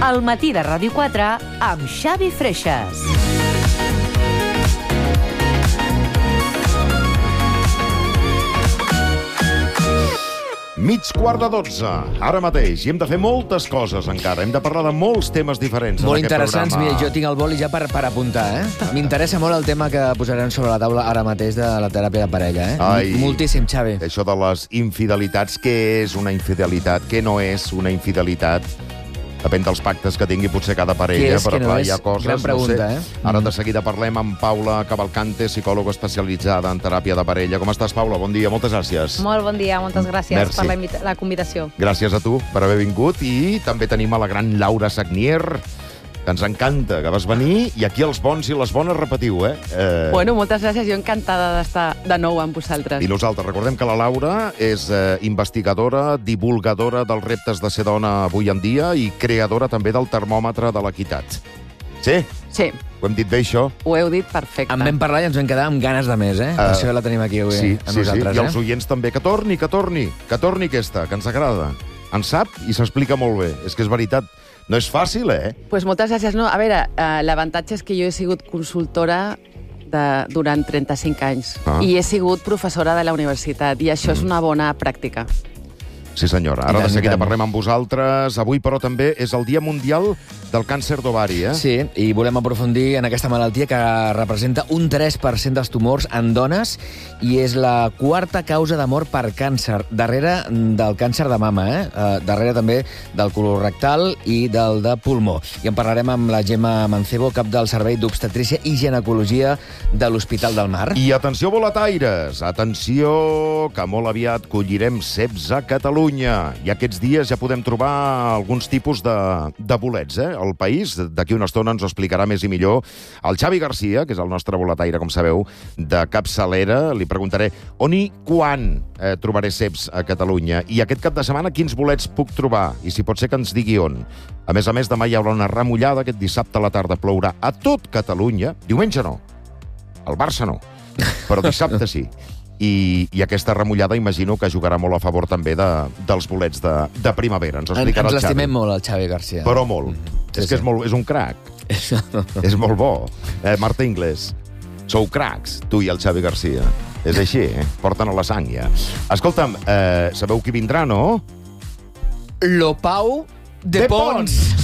Al matí de Ràdio 4 amb Xavi Freixas. Mig quart de 12, ara mateix. I hem de fer moltes coses encara. Hem de parlar de molts temes diferents en Molt aquest interessants. programa. Mira, jo tinc el boli ja per apuntar, M'interessa molt el tema que posarem sobre la taula ara mateix de la teràpia de parella, Ai. Moltíssim, Xavi. Això de les infidelitats, què és una infidelitat? Què no és una infidelitat? Depèn dels pactes que tingui potser cada parella, Què és, però què no clar, és? hi ha coses, Gran pregunta, no sé. Ara de seguida parlem amb Paula Cavalcante, psicòloga especialitzada en teràpia de parella. Com estàs, Paula? Bon dia, moltes gràcies. Molt bon dia, moltes gràcies Merci. per la convitació. Gràcies a tu per haver vingut. I també tenim a la gran Laura Sagnier, que ens encanta que vas venir, i aquí els bons i les bones repetiu, Bueno, moltes gràcies. Jo encantada d'estar de nou amb vosaltres. I nosaltres. Recordem que la Laura és investigadora, divulgadora dels reptes de ser dona avui en dia i creadora també del termòmetre de l'equitat. Sí? Sí, Ho hem dit bé, això? ho heu dit perfecte. En vam parlar i ens vam quedar amb ganes de més, Per això la tenim aquí avui Sí, amb sí, nosaltres, I els oients també. Que torni aquesta, que ens agrada. En sap i s'explica molt bé. És que és veritat. No és fàcil, Pues moltes gràcies. No, a veure, l'avantatge és que jo he sigut consultora durant 35 anys i he sigut professora de la universitat i això és una bona pràctica. Sí, senyora. Ara de seguida parlem amb vosaltres. Avui, però, també és el Dia Mundial del Càncer d'Ovari, Sí, i volem aprofundir en aquesta malaltia que representa un 3% dels tumors en dones i és la quarta causa de mort per càncer, darrere del càncer de mama, darrere també del colorectal i del de pulmó. I en parlarem amb la Gemma Mancebo, cap del Servei d'Obstetrícia i Ginecologia de l'Hospital del Mar. I atenció, boletaires! Atenció, que molt aviat collirem ceps a Catalunya. I aquests dies ja podem trobar alguns tipus de bolets, al país. D'aquí una estona ens ho explicarà més i millor el Xavi Garcia, que és el nostre boletaire, com sabeu, de capçalera. Li preguntaré on i quan trobaré ceps a Catalunya. I aquest cap de setmana quins bolets puc trobar? I si pot ser que ens digui on. A més, demà hi haurà una remullada. Aquest dissabte a la tarda plourà a tot Catalunya. Diumenge no. El Barça no. Però dissabte sí. I aquesta remullada imagino que jugarà molt a favor també dels bolets de primavera. Ens explicarà el Xavi. Ens l'estimem molt, el Xavi Garcia. Però molt. És que és un crac. És molt bo. Marta Inglés, sou cracs, tu i el Xavi Garcia. És així, porten a la sang ja. Escolta'm, sabeu qui vindrà, no? Lo Pau de Pons.